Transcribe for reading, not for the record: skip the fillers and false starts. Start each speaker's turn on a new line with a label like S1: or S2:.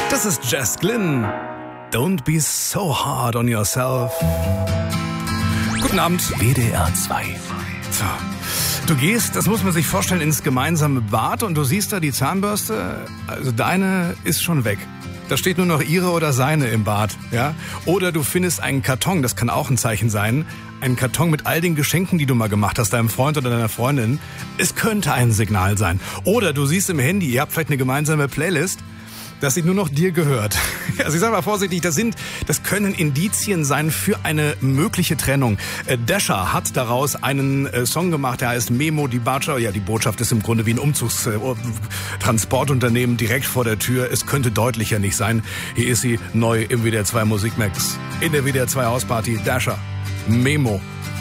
S1: Das ist Jess Glynn. Don't be so hard on yourself. Guten Abend.
S2: WDR 2.
S1: So. Du gehst, das muss man sich vorstellen, ins gemeinsame Bad und du siehst da die Zahnbürste, also deine ist schon weg. Da steht nur noch ihre oder seine im Bad, ja? Oder du findest einen Karton, das kann auch ein Zeichen sein, einen Karton mit all den Geschenken, die du mal gemacht hast, deinem Freund oder deiner Freundin. Es könnte ein Signal sein. Oder du siehst im Handy, ihr habt vielleicht eine gemeinsame Playlist, dass sie nur noch dir gehört. Also ich sage mal vorsichtig, das können Indizien sein für eine mögliche Trennung. Dasher hat daraus einen Song gemacht, der heißt Memo, die Botschaft. Ja, die Botschaft ist im Grunde wie ein Umzugstransportunternehmen direkt vor der Tür. Es könnte deutlicher nicht sein. Hier ist sie neu im WDR 2 Musikmax. In der WDR 2 Hausparty. Dasher. Memo.